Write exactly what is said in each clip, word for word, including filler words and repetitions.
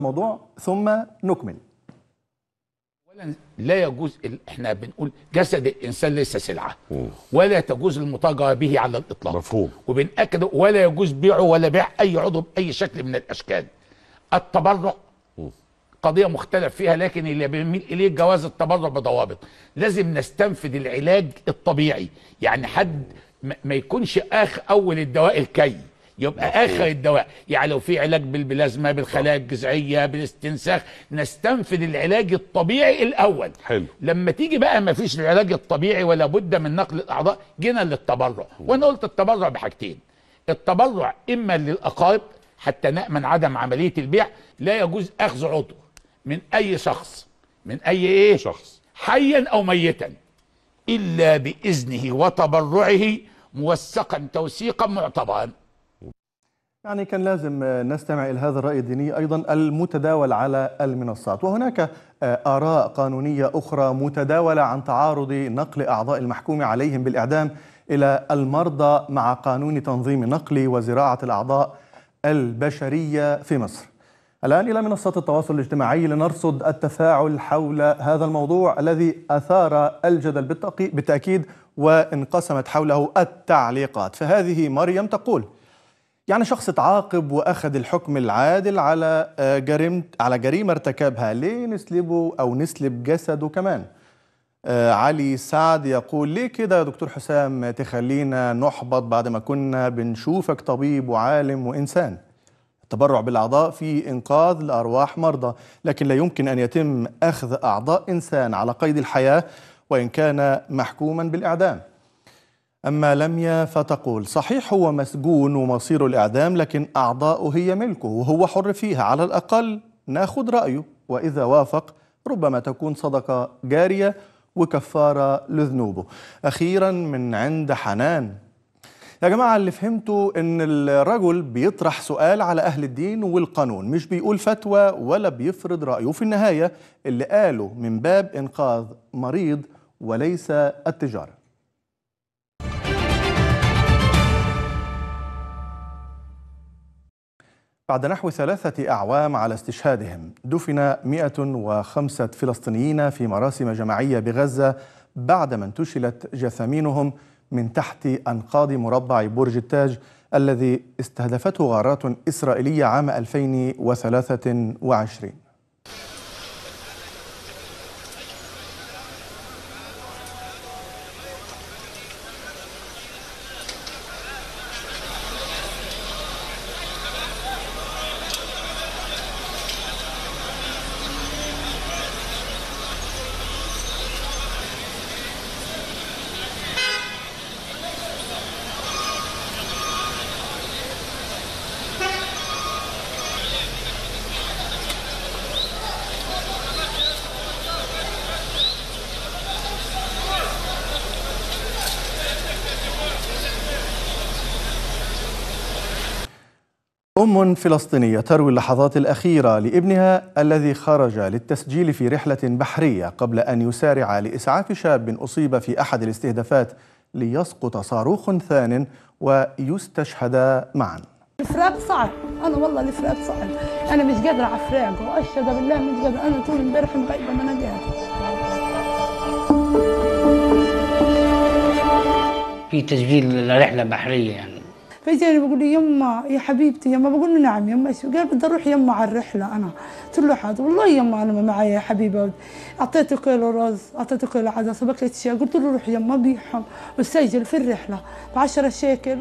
الموضوع ثم نكمل. اولا لا يجوز، احنا بنقول جسد الانسان ليس سلعه ولا تجوز المتاجره به على الاطلاق. مفهوم. وبنأكد ولا يجوز بيعه ولا بيع اي عضو باي شكل من الاشكال. التبرع قضيه مختلف فيها، لكن اللي بنميل اليه جواز التبرع بضوابط. لازم نستنفذ العلاج الطبيعي، يعني حد ما يكونش اخر اول الدواء الكي يبقى مفهوم. اخر الدواء، يعني لو في علاج بالبلازما بالخلايا الجذعيه بالاستنساخ نستنفذ العلاج الطبيعي الاول. حلو. لما تيجي بقى ما فيش العلاج الطبيعي ولا بد من نقل الاعضاء جينا للتبرع. وانا قلت التبرع بحاجتين، التبرع اما للاقارب حتى نامن عدم عمليه البيع، لا يجوز اخذ عضو من اي شخص من اي ايه شخص حيا او ميتا الا باذنه وتبرعه موثقا توثيقا معتبرا. يعني كان لازم نستمع إلى هذا الرأي الديني أيضا المتداول على المنصات. وهناك آراء قانونية أخرى متداولة عن تعارض نقل أعضاء المحكوم عليهم بالإعدام إلى المرضى مع قانون تنظيم نقل وزراعة الأعضاء البشرية في مصر. الآن إلى منصات التواصل الاجتماعي لنرصد التفاعل حول هذا الموضوع الذي أثار الجدل بالتأكيد وانقسمت حوله التعليقات. فهذه مريم تقول: يعني شخص تعاقب واخذ الحكم العادل على جريمه على جريمه ارتكبها، ليه نسلبه او نسلب جسده كمان؟ آه علي سعد يقول: ليه كده يا دكتور حسام تخلينا نحبط بعد ما كنا بنشوفك طبيب وعالم وانسان؟ التبرع بالاعضاء في انقاذ لارواح مرضى، لكن لا يمكن ان يتم اخذ اعضاء انسان على قيد الحياه وان كان محكوما بالاعدام. أما لميا فتقول: صحيح هو مسجون ومصيره الإعدام، لكن أعضاؤه هي ملكه وهو حر فيها، على الأقل ناخد رأيه، وإذا وافق ربما تكون صدقة جارية وكفارة لذنوبه. أخيرا من عند حنان: يا جماعة اللي فهمته إن الرجل بيطرح سؤال على أهل الدين والقانون، مش بيقول فتوى ولا بيفرض رأيه، وفي النهاية اللي قاله من باب إنقاذ مريض وليس التجارة. بعد نحو ثلاثة أعوام على استشهادهم، دفن مئة وخمسة فلسطينيين في مراسم جماعية بغزة بعدما انتشلت جثامينهم من تحت أنقاض مربع برج التاج الذي استهدفته غارات إسرائيلية عام ألفين وثلاثة وعشرين. أم فلسطينية تروي اللحظات الأخيرة لابنها الذي خرج للتسجيل في رحلة بحرية قبل أن يسارع لإسعاف شاب أصيب في أحد الاستهدافات ليسقط صاروخ ثان ويستشهدا معا. الفراق صعب، أنا والله الفراق صعب، أنا مش قادرة على فراقه، وأشهد بالله مش قادرة، أنا طول امبارح مغيبة ما أنا قادرة. في تسجيل لرحلة بحرية يعني. فجاني بقول لي: يما يا حبيبتي يما. بقول له: نعم يما. شو قال؟ بدي اروح يما على الرحله. انا قلت له: حاضر والله يما انا ما معي يا حبيبه. اعطيته كيلو رز، اعطيته كيلو عدس وبكله شيء، قلت له: روح يما بيعهم وسجل في الرحله ب عشرة شيكل.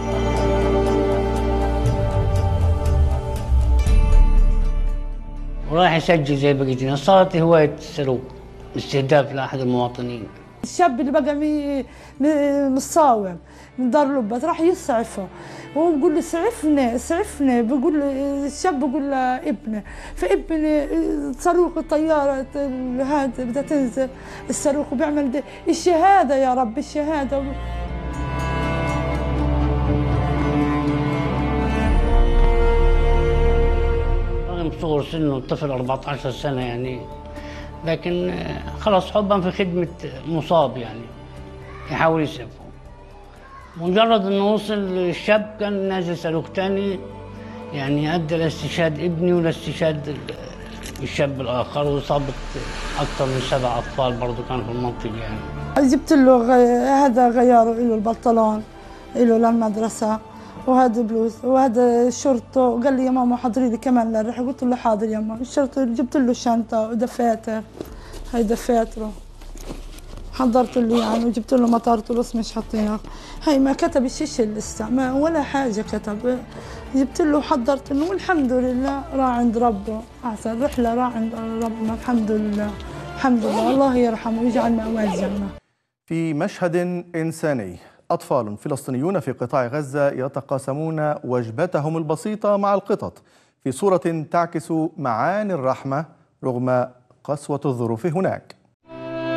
وراح يسجل زي بقية الناس. صارت هوايه السلوك استهداف لاحد المواطنين. الشاب اللي بقى مي مصاوم من دار لبس راح يسعفه، وهو بقول له: اسعفني اسعفني. بقول له الشاب بقول له: ابني. فابني صاروخ الطياره هذا بدها تنزل الصاروخ وبيعمل ده. الشهاده يا رب الشهاده. رغم صغر سنه الطفل أربعة عشر سنه يعني، لكن خلص حبا في خدمه مصاب يعني يحاول يسعفه. مجرد انه وصل الشاب كان نازل صاروخ تاني يعني أدى لاستشهاد ابني ولاستشهاد الشاب الآخر، وإصابة أكثر من سبع أطفال برضه كانوا في المنطقة يعني. جبت له غي... هذا غيره له البنطلون له للمدرسة، وهذا بلوز، وهذا شرطه، وقال لي يا ماما حضري لي كمان للرحلة، قلت له حاضر يا ماما. الشرطه جبت له شنطة ودفاتر، هاي دفاتره حضرت له يعني، وجبت له مطارته بس مش حاطينها، هاي ما كتب الشيء لسه، ما ولا حاجة كتب. جبت له وحضرت له، والحمد لله راح عند ربه، أحسن رحلة راح عند ربنا، الحمد لله الحمد لله، الله يرحمه ويجعل مأواه الجنة. في مشهد إنساني، أطفال فلسطينيون في قطاع غزة يتقاسمون وجبتهم البسيطة مع القطط في صورة تعكس معاني الرحمة رغم قسوة الظروف هناك.